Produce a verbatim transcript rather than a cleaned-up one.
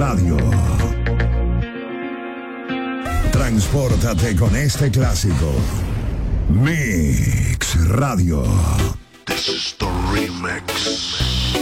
Radio. Transpórtate con este clásico. Mix Radio. This is the remix.